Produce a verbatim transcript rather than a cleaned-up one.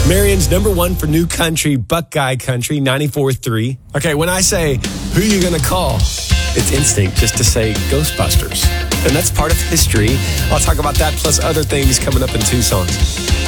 Marion's number one for new country, Buckeye Country, ninety-four three. Okay, when I say, who you gonna call? It's instinct just to say Ghostbusters. And that's part of history. I'll talk about that plus other things coming up in two songs.